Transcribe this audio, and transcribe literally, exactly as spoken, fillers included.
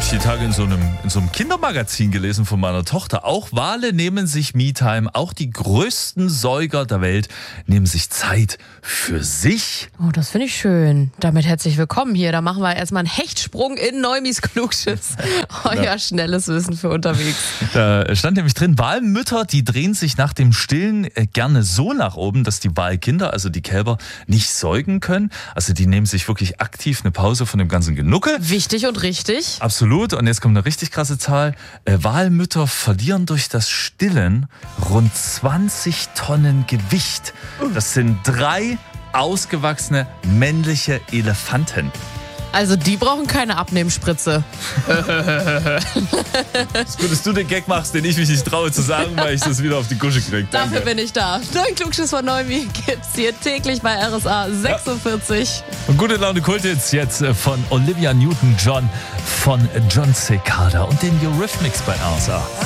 ich die Tage in so einem, in so einem Kindermagazin gelesen von meiner Tochter. Auch Wale nehmen sich Me-Time, auch die größten Säuger der Welt nehmen sich Zeit für sich. Oh, das finde ich schön. Damit herzlich willkommen hier. Da machen wir erstmal einen Hechtsprung in Neumis Klugschiss. Euer ja. schnelles Wissen für unterwegs. Da stand nämlich drin, Walmütter, die drehen sich nach dem Stillen gerne so nach oben, dass die Walkinder, also die Kälber, nicht säugen können. Also die nehmen sich wirklich aktiv eine Pause von dem ganzen Genuckel. Wichtig und richtig. Absolut. Und jetzt kommt eine richtig krasse Zahl. Äh, Walmütter verlieren durch das Stillen rund zwanzig Tonnen Gewicht. Das sind drei ausgewachsene männliche Elefanten. Also die brauchen keine Abnehmspritze. Es ist gut, dass du den Gag machst, den ich mich nicht traue zu sagen, weil ich das wieder auf die Gusche kriege. Dafür bin ich da. Neuen Klugschiss von Neumi gibt's hier täglich bei R S A sechsundvierzig. Ja. Und gute Laune Kulthits jetzt von Olivia Newton-John, von John Cicada und den Eurythmics bei R S A.